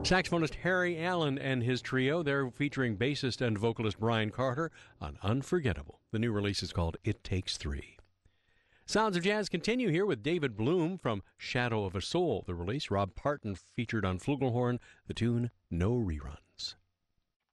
Saxophonist Harry Allen and his trio, they're featuring bassist and vocalist Brian Carter on Unforgettable. The new release is called It Takes Three. Sounds of Jazz continue here with David Bloom from Shadow of a Soul. The release, Rob Parton featured on flugelhorn, the tune No Rerun.